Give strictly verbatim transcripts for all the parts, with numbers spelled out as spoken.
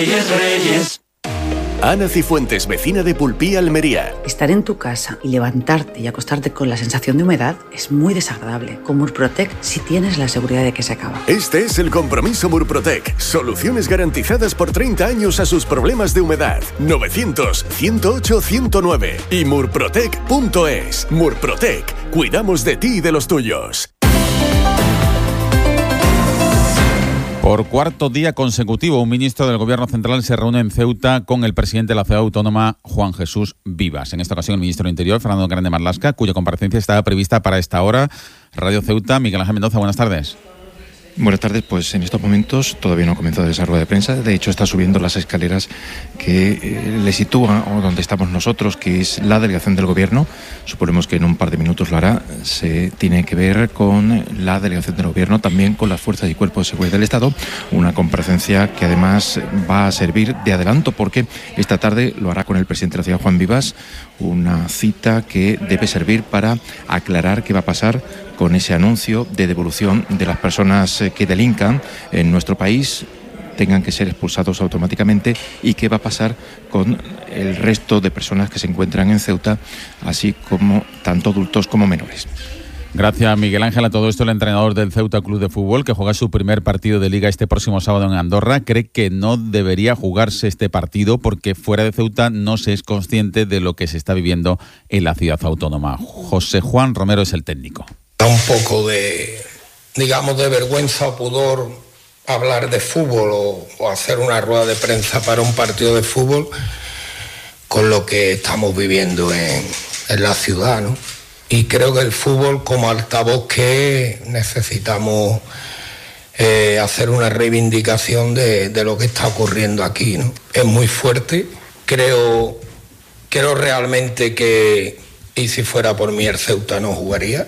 Reyes, Reyes. Ana Cifuentes, vecina de Pulpí, Almería. Estar en tu casa y levantarte y acostarte con la sensación de humedad es muy desagradable. Con Murprotec sí tienes la seguridad de que se acaba. Este es el compromiso Murprotec. Soluciones garantizadas por treinta años a sus problemas de humedad. novecientos, ciento ocho, ciento nueve y murprotec punto es. Murprotec. Cuidamos de ti y de los tuyos. Por cuarto día consecutivo, un ministro del Gobierno Central se reúne en Ceuta con el presidente de la ciudad autónoma, Juan Jesús Vivas. En esta ocasión, el ministro del Interior, Fernando Grande Marlaska, cuya comparecencia estaba prevista para esta hora. Radio Ceuta, Miguel Ángel Mendoza, buenas tardes. Buenas tardes, pues en estos momentos todavía no ha comenzado esa rueda de prensa. De hecho, está subiendo las escaleras que eh, le sitúa o donde estamos nosotros, que es la delegación del Gobierno. Suponemos que en un par de minutos lo hará. Se tiene que ver con la delegación del Gobierno, también con las fuerzas y cuerpos de seguridad del Estado. Una comparecencia que además va a servir de adelanto, porque esta tarde lo hará con el presidente de la ciudad, Juan Vivas. Una cita que debe servir para aclarar qué va a pasar con ese anuncio de devolución de las personas que delincan en nuestro país, tengan que ser expulsados automáticamente, y qué va a pasar con el resto de personas que se encuentran en Ceuta, así como tanto adultos como menores. Gracias, Miguel Ángel. A todo esto, el entrenador del Ceuta Club de Fútbol, que juega su primer partido de Liga este próximo sábado en Andorra, cree que no debería jugarse este partido porque fuera de Ceuta no se es consciente de lo que se está viviendo en la ciudad autónoma. José Juan Romero es el técnico. Da un poco de, digamos, de vergüenza o pudor hablar de fútbol o, o hacer una rueda de prensa para un partido de fútbol con lo que estamos viviendo en, en la ciudad, ¿no? Y creo que el fútbol, como altavoz que necesitamos eh, hacer una reivindicación de, de lo que está ocurriendo aquí, ¿no? Es muy fuerte. Creo, creo realmente que, y si fuera por mí, el Ceuta no jugaría.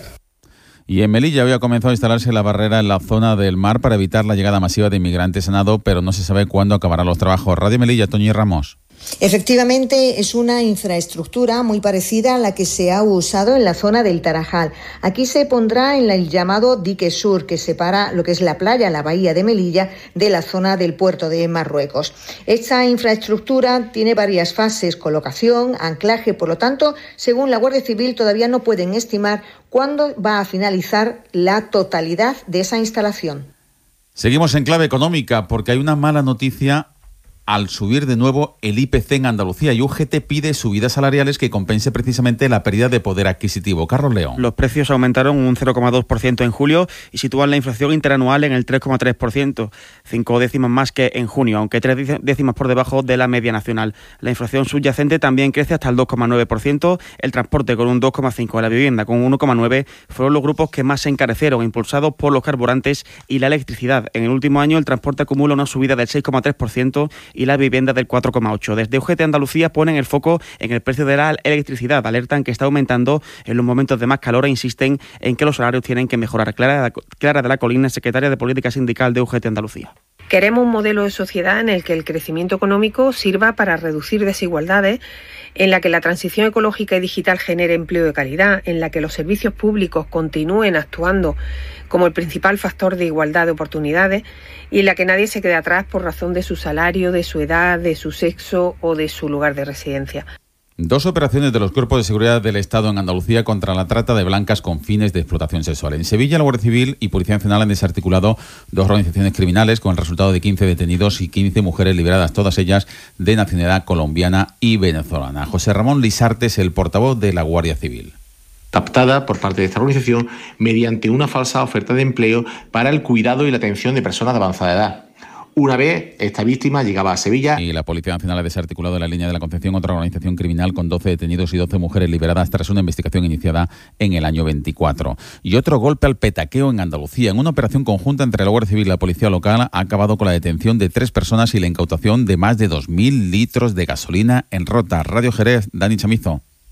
Y en Melilla hoy ha comenzado a instalarse la barrera en la zona del mar para evitar la llegada masiva de inmigrantes a nado, pero no se sabe cuándo acabarán los trabajos. Radio Melilla, Toñi Ramos. Efectivamente, es una infraestructura muy parecida a la que se ha usado en la zona del Tarajal. Aquí se pondrá en el llamado dique sur, que separa lo que es la playa, la bahía de Melilla, de la zona del puerto de Marruecos. Esta infraestructura tiene varias fases: colocación, anclaje. Por lo tanto, según la Guardia Civil, todavía no pueden estimar cuándo va a finalizar la totalidad de esa instalación. Seguimos en clave económica porque hay una mala noticia al subir de nuevo el I P C en Andalucía, y U G T pide subidas salariales que compense precisamente la pérdida de poder adquisitivo. Carlos León. Los precios aumentaron un cero coma dos por ciento en julio y sitúan la inflación interanual en el tres coma tres por ciento, cinco décimas más que en junio, aunque tres décimas por debajo de la media nacional. La inflación subyacente también crece hasta el dos coma nueve por ciento, el transporte con un dos coma cinco por ciento, la vivienda con un uno coma nueve por ciento, fueron los grupos que más se encarecieron, impulsados por los carburantes y la electricidad. En el último año el transporte acumula una subida del seis coma tres por ciento y la vivienda del cuatro coma ocho por ciento. Desde U G T Andalucía ponen el foco en el precio de la electricidad, alertan que está aumentando en los momentos de más calor e insisten en que los salarios tienen que mejorar. Clara, Clara de la Colina, secretaria de Política Sindical de U G T Andalucía. Queremos un modelo de sociedad en el que el crecimiento económico sirva para reducir desigualdades, en la que la transición ecológica y digital genere empleo de calidad, en la que los servicios públicos continúen actuando como el principal factor de igualdad de oportunidades y en la que nadie se quede atrás por razón de su salario, de su edad, de su sexo o de su lugar de residencia. Dos operaciones de los cuerpos de seguridad del Estado en Andalucía contra la trata de blancas con fines de explotación sexual. En Sevilla, la Guardia Civil y Policía Nacional han desarticulado dos organizaciones criminales con el resultado de quince detenidos y quince mujeres liberadas, todas ellas de nacionalidad colombiana y venezolana. José Ramón Lisarte es el portavoz de la Guardia Civil. Captada por parte de esta organización mediante una falsa oferta de empleo para el cuidado y la atención de personas de avanzada edad. Una vez esta víctima llegaba a Sevilla. Y la Policía Nacional ha desarticulado la línea de la Concepción, otra organización criminal con doce detenidos y doce mujeres liberadas tras una investigación iniciada en el año veinticuatro. Y otro golpe al petaqueo en Andalucía. En una operación conjunta entre la Guardia Civil y la Policía Local ha acabado con la detención de tres personas y la incautación de más de dos mil litros de gasolina en Rota. Radio Jerez, Dani Chamizo.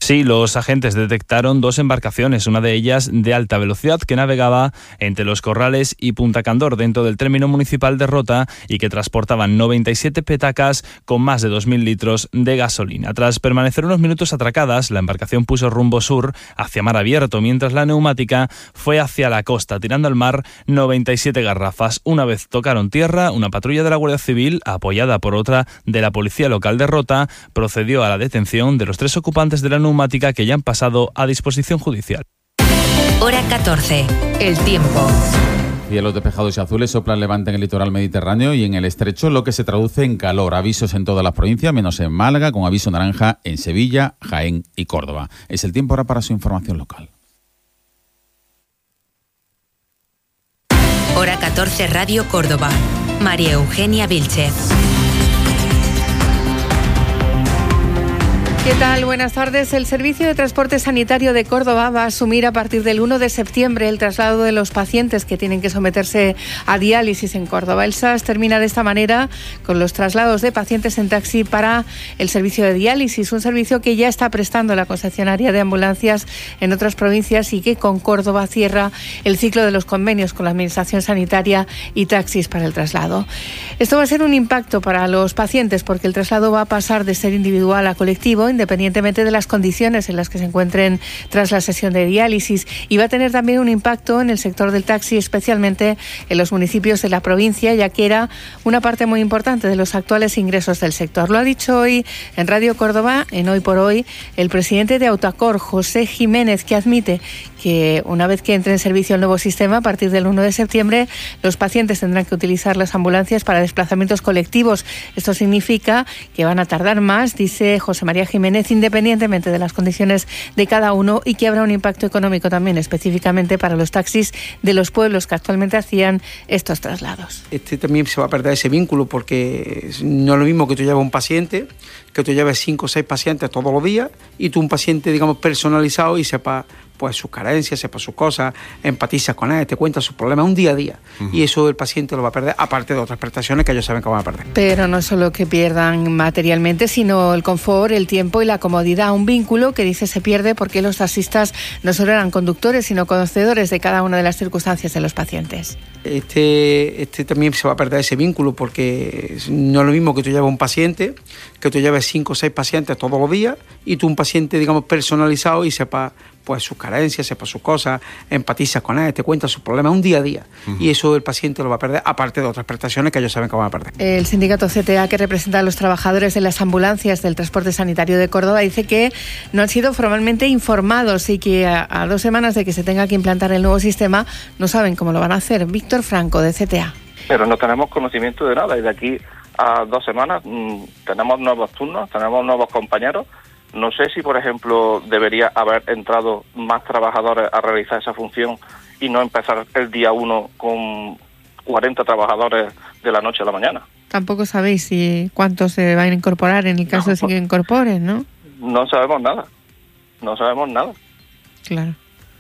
Sí, los agentes detectaron dos embarcaciones, una de ellas de alta velocidad que navegaba entre Los Corrales y Punta Candor dentro del término municipal de Rota y que transportaban noventa y siete petacas con más de dos mil litros de gasolina. Tras permanecer unos minutos atracadas, la embarcación puso rumbo sur hacia mar abierto, mientras la neumática fue hacia la costa, tirando al mar noventa y siete garrafas. Una vez tocaron tierra, una patrulla de la Guardia Civil, apoyada por otra de la Policía Local de Rota, procedió a la detención de los tres ocupantes de la neumática que ya han pasado a disposición judicial. Hora catorce. El tiempo. Cielos despejados y azules soplan levante en el litoral mediterráneo y en el estrecho, lo que se traduce en calor. Avisos en todas las provincias, menos en Málaga, con aviso naranja en Sevilla, Jaén y Córdoba. Es el tiempo ahora para su información local. Hora catorce, Radio Córdoba. María Eugenia Vilchez. ¿Qué tal? Buenas tardes. El Servicio de Transporte Sanitario de Córdoba va a asumir a partir del uno de septiembre el traslado de los pacientes que tienen que someterse a diálisis en Córdoba. El S A S termina de esta manera con los traslados de pacientes en taxi para el servicio de diálisis, un servicio que ya está prestando la concesionaria de ambulancias en otras provincias y que con Córdoba cierra el ciclo de los convenios con la Administración Sanitaria y taxis para el traslado. Esto va a ser un impacto para los pacientes porque el traslado va a pasar de ser individual a colectivo, independientemente de las condiciones en las que se encuentren tras la sesión de diálisis, y va a tener también un impacto en el sector del taxi, especialmente en los municipios de la provincia, ya que era una parte muy importante de los actuales ingresos del sector. Lo ha dicho hoy en Radio Córdoba, en Hoy por Hoy, el presidente de Autoacor, José Jiménez, que admite que una vez que entre en servicio el nuevo sistema, a partir del uno de septiembre, los pacientes tendrán que utilizar las ambulancias para desplazamientos colectivos. Esto significa que van a tardar más, dice José María Jiménez, independientemente de las condiciones de cada uno, y que habrá un impacto económico también, específicamente para los taxis de los pueblos que actualmente hacían estos traslados. Este también se va a perder ese vínculo, porque no es lo mismo que tú lleves un paciente, que tú lleves cinco o seis pacientes todos los días, y tú un paciente, digamos, personalizado y sepa pues sus carencias, sepa sus cosas, empatizas con él, te cuenta sus problemas, un día a día. Uh-huh. Y eso el paciente lo va a perder, aparte de otras prestaciones que ellos saben que van a perder. Pero no solo que pierdan materialmente, sino el confort, el tiempo y la comodidad. Un vínculo que dice se pierde porque los taxistas no solo eran conductores, sino conocedores de cada una de las circunstancias de los pacientes. Este, este también se va a perder ese vínculo, porque no es lo mismo que tú lleves un paciente, que tú lleves cinco o seis pacientes todos los días, y tú un paciente, digamos, personalizado y sepa pues sus carencias, sepa sus cosas, empatizas con él, te cuenta sus problemas, un día a día. Uh-huh. Y eso el paciente lo va a perder, aparte de otras prestaciones que ellos saben que van a perder. El sindicato C T A, que representa a los trabajadores de las ambulancias del transporte sanitario de Córdoba, dice que no han sido formalmente informados y que a, a dos semanas de que se tenga que implantar el nuevo sistema no saben cómo lo van a hacer. Víctor Franco, de C T A. Pero no tenemos conocimiento de nada, y de aquí a dos semanas mmm, tenemos nuevos turnos, tenemos nuevos compañeros. No sé si, por ejemplo, debería haber entrado más trabajadores a realizar esa función y no empezar el día uno con cuarenta trabajadores de la noche a la mañana. Tampoco sabéis si cuántos se van a incorporar en el caso no, de que incorporen, ¿no? No sabemos nada, no sabemos nada. Claro.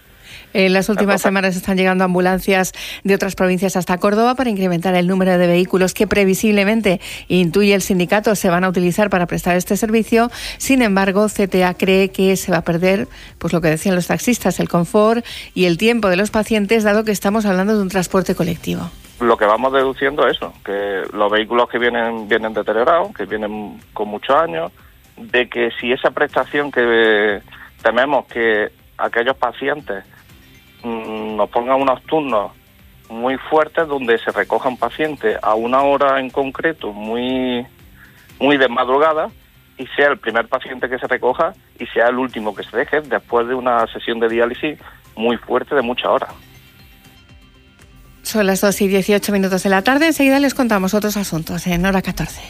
En las últimas semanas están llegando ambulancias de otras provincias hasta Córdoba para incrementar el número de vehículos que previsiblemente, intuye el sindicato, se van a utilizar para prestar este servicio. Sin embargo, C T A cree que se va a perder, pues lo que decían los taxistas, el confort y el tiempo de los pacientes, dado que estamos hablando de un transporte colectivo. Lo que vamos deduciendo es eso, que los vehículos que vienen vienen deteriorados, que vienen con muchos años, de que si esa prestación que tememos que aquellos pacientes nos pongan unos turnos muy fuertes donde se recoja un paciente a una hora en concreto muy muy de madrugada y sea el primer paciente que se recoja y sea el último que se deje después de una sesión de diálisis muy fuerte de muchas horas. Son las dos y dieciocho minutos de la tarde. Enseguida les contamos otros asuntos en Hora catorce.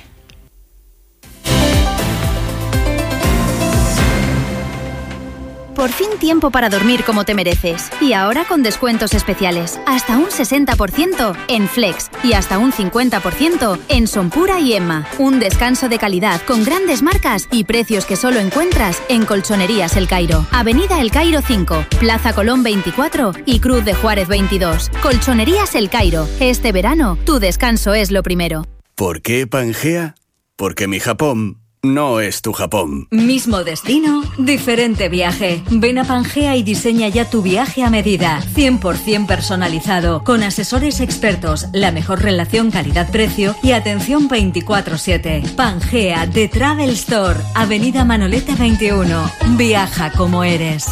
Por fin tiempo para dormir como te mereces. Y ahora con descuentos especiales. Hasta un sesenta por ciento en Flex y hasta un cincuenta por ciento en Sonpura y Emma. Un descanso de calidad con grandes marcas y precios que solo encuentras en Colchonerías El Cairo. Avenida El Cairo cinco, Plaza Colón veinticuatro y Cruz de Juárez veintidós. Colchonerías El Cairo. Este verano, tu descanso es lo primero. ¿Por qué Pangea? Porque mi Japón no es tu Japón. Mismo destino, diferente viaje. Ven a Pangea y diseña ya tu viaje a medida. cien por ciento personalizado, con asesores expertos, la mejor relación calidad-precio y atención veinticuatro siete. Pangea The Travel Store, Avenida Manolete veintiuno. Viaja como eres.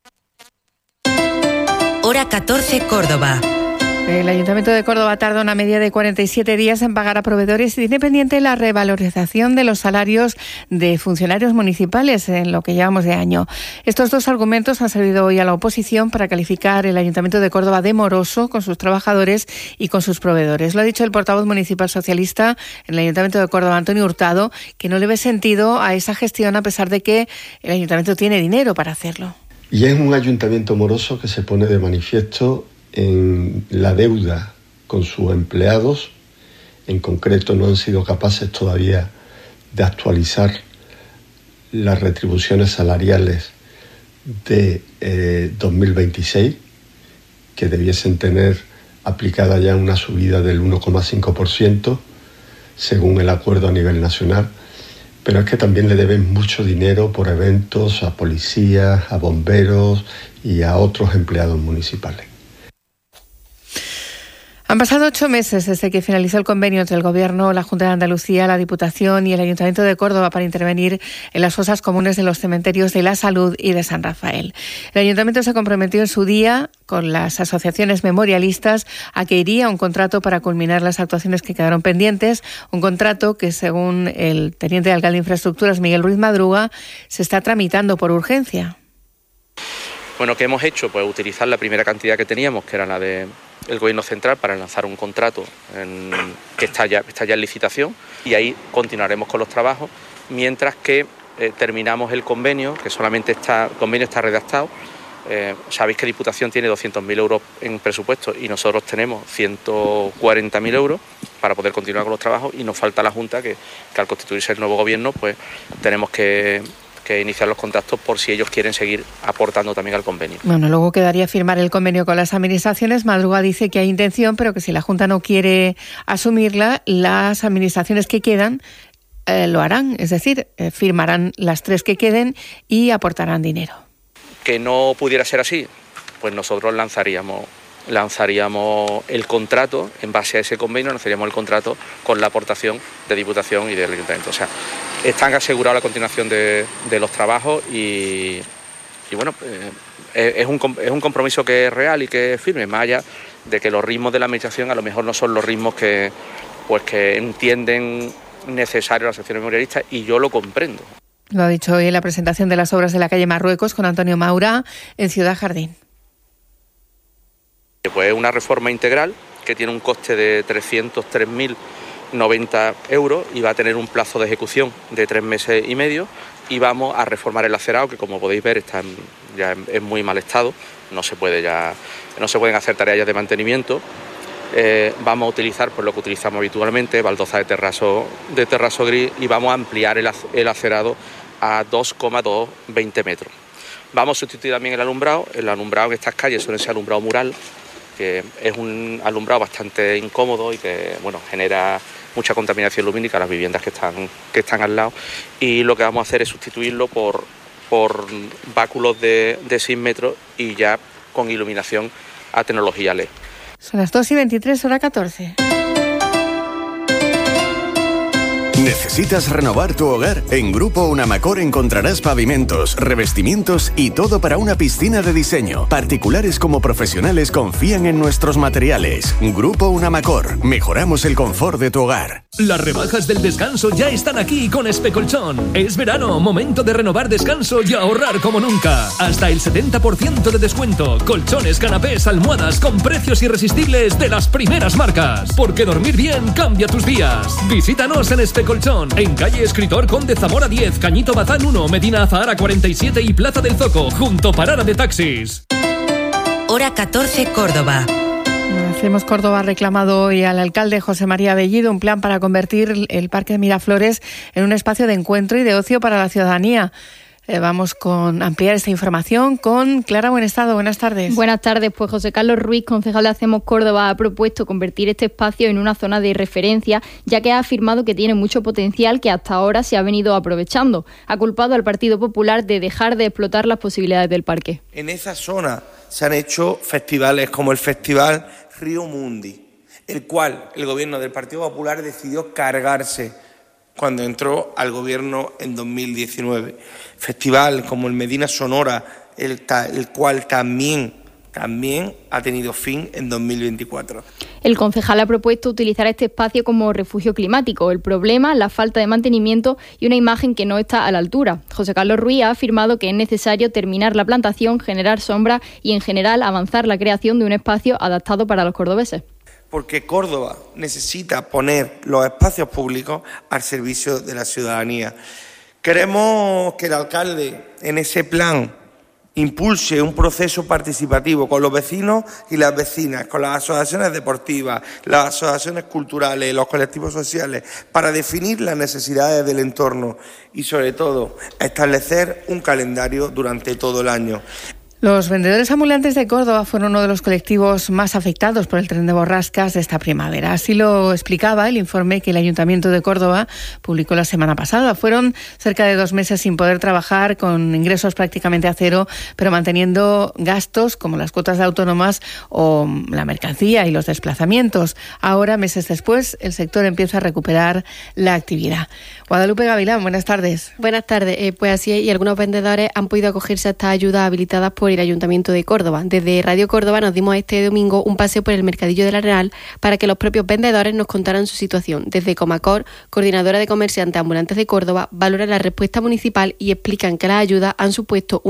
Hora catorce, Córdoba. El Ayuntamiento de Córdoba tarda una media de cuarenta y siete días en pagar a proveedores y tiene pendiente la revalorización de los salarios de funcionarios municipales en lo que llevamos de año. Estos dos argumentos han servido hoy a la oposición para calificar el Ayuntamiento de Córdoba de moroso con sus trabajadores y con sus proveedores. Lo ha dicho el portavoz municipal socialista en el Ayuntamiento de Córdoba, Antonio Hurtado, que no le ve sentido a esa gestión a pesar de que el Ayuntamiento tiene dinero para hacerlo. Y es un ayuntamiento moroso que se pone de manifiesto en la deuda con sus empleados. En concreto, no han sido capaces todavía de actualizar las retribuciones salariales de eh, dos mil veintiséis, que debiesen tener aplicada ya una subida del uno coma cinco por ciento según el acuerdo a nivel nacional. Pero es que también le deben mucho dinero por eventos a policías, a bomberos y a otros empleados municipales. Han pasado ocho meses desde que finalizó el convenio entre el Gobierno, la Junta de Andalucía, la Diputación y el Ayuntamiento de Córdoba para intervenir en las fosas comunes de los cementerios de La Salud y de San Rafael. El Ayuntamiento se comprometió en su día con las asociaciones memorialistas a que iría un contrato para culminar las actuaciones que quedaron pendientes, un contrato que, según el teniente de alcalde de Infraestructuras, Miguel Ruiz Madruga, se está tramitando por urgencia. Bueno, ¿qué hemos hecho? Pues utilizar la primera cantidad que teníamos, que era la de el Gobierno Central, para lanzar un contrato en, que está ya, está ya en licitación, y ahí continuaremos con los trabajos, mientras que eh, terminamos el convenio, que solamente está, el convenio está redactado. Eh, sabéis que Diputación tiene doscientos mil euros en presupuesto y nosotros tenemos ciento cuarenta mil euros para poder continuar con los trabajos, y nos falta la Junta, que, que al constituirse el nuevo Gobierno, pues tenemos que... que iniciar los contactos por si ellos quieren seguir aportando también al convenio. Bueno, luego quedaría firmar el convenio con las administraciones. Madruga dice que hay intención, pero que si la Junta no quiere asumirla, las administraciones que quedan eh, lo harán, es decir, eh, firmarán las tres que queden y aportarán dinero. Que no pudiera ser así, pues nosotros lanzaríamos lanzaríamos el contrato, en base a ese convenio lanzaríamos el contrato con la aportación de Diputación y del Ayuntamiento. O sea, están asegurados la continuación de, de los trabajos y, y bueno, eh, es, un, es un compromiso que es real y que es firme, más allá de que los ritmos de la Administración a lo mejor no son los ritmos que, pues, que entienden necesarios las secciones memorialistas, y yo lo comprendo. Lo ha dicho hoy en la presentación de las obras de la calle Marruecos con Antonio Maura en Ciudad Jardín. Pues es una reforma integral que tiene un coste de trescientos tres mil noventa euros y va a tener un plazo de ejecución de tres meses y medio, y vamos a reformar el acerado, que como podéis ver está en, ya en muy mal estado, no se puede ya no se pueden hacer tareas de mantenimiento. Eh, vamos a utilizar pues lo que utilizamos habitualmente, baldosa de terrazo de terrazo gris, y vamos a ampliar el, el acerado a dos coma doscientos veinte metros. Vamos a sustituir también el alumbrado. El alumbrado en estas calles suele ser alumbrado mural, que es un alumbrado bastante incómodo y que bueno genera mucha contaminación lumínica a las viviendas que están, que están al lado, y lo que vamos a hacer es sustituirlo por, por báculos de, de seis metros y ya con iluminación a tecnología L E D. Son las dos y veintitrés, hora catorce. ¿Necesitas renovar tu hogar? En Grupo Unamacor encontrarás pavimentos, revestimientos y todo para una piscina de diseño. Particulares como profesionales confían en nuestros materiales. Grupo Unamacor. Mejoramos el confort de tu hogar. Las rebajas del descanso ya están aquí con Especolchón. Es verano, momento de renovar descanso y ahorrar como nunca. Hasta el setenta por ciento de descuento. Colchones, canapés, almohadas con precios irresistibles de las primeras marcas. Porque dormir bien cambia tus días. Visítanos en Especolchón. Colchón, en calle Escritor Conde Zamora diez, Cañito Bazán uno, Medina Azahara cuarenta y siete y Plaza del Zoco, junto Parada de Taxis. Hora catorce, Córdoba. Hacemos Córdoba ha reclamado hoy al alcalde José María Bellido un plan para convertir el Parque de Miraflores en un espacio de encuentro y de ocio para la ciudadanía. Eh, vamos con ampliar esta información con Clara Buenestado. Buenas tardes. Buenas tardes. Pues José Carlos Ruiz, concejal de Hacemos Córdoba, ha propuesto convertir este espacio en una zona de referencia, ya que ha afirmado que tiene mucho potencial que hasta ahora se ha venido aprovechando. Ha culpado al Partido Popular de dejar de explotar las posibilidades del parque. En esa zona se han hecho festivales como el Festival Río Mundi, el cual el gobierno del Partido Popular decidió cargarse cuando entró al gobierno en dos mil diecinueve. Festival como el Medina Sonora, el, ta, el cual también, también ha tenido fin en dos mil veinticuatro. El concejal ha propuesto utilizar este espacio como refugio climático. El problema, la falta de mantenimiento y una imagen que no está a la altura. José Carlos Ruiz ha afirmado que es necesario terminar la plantación, generar sombra y, en general, avanzar la creación de un espacio adaptado para los cordobeses. Porque Córdoba necesita poner los espacios públicos al servicio de la ciudadanía. Queremos que el alcalde, en ese plan, impulse un proceso participativo con los vecinos y las vecinas, con las asociaciones deportivas, las asociaciones culturales, los colectivos sociales, para definir las necesidades del entorno y, sobre todo, establecer un calendario durante todo el año. Los vendedores ambulantes de Córdoba fueron uno de los colectivos más afectados por el tren de borrascas de esta primavera. Así lo explicaba el informe que el Ayuntamiento de Córdoba publicó la semana pasada. Fueron cerca de dos meses sin poder trabajar, con ingresos prácticamente a cero, pero manteniendo gastos como las cuotas de autónomas o la mercancía y los desplazamientos. Ahora, meses después, el sector empieza a recuperar la actividad. Guadalupe Gavilán, buenas tardes. Buenas tardes. Eh, pues así es, y algunos vendedores han podido acogerse a estas ayudas habilitadas por el Ayuntamiento de Córdoba. Desde Radio Córdoba nos dimos este domingo un paseo por el Mercadillo del Arenal para que los propios vendedores nos contaran su situación. Desde Comacor, coordinadora de comerciantes ambulantes de Córdoba, valoran la respuesta municipal y explican que las ayudas han supuesto un